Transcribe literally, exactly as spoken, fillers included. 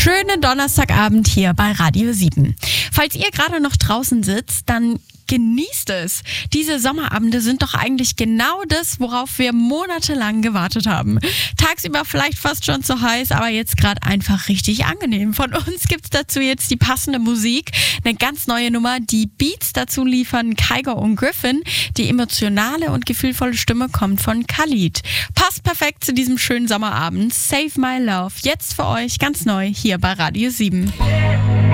schönen Donnerstagabend hier bei Radio sieben. Falls ihr gerade noch draußen sitzt, dann genießt es. Diese Sommerabende sind doch eigentlich genau das, worauf wir monatelang gewartet haben. Tagsüber vielleicht fast schon zu heiß, aber jetzt gerade einfach richtig angenehm. Von uns gibt's dazu jetzt die passende Musik, eine ganz neue Nummer. Die Beats dazu liefern Kygo und Griffin. Die emotionale und gefühlvolle Stimme kommt von Khalid. Passt perfekt zu diesem schönen Sommerabend. Save My Love. Jetzt für euch ganz neu hier bei Radio sieben.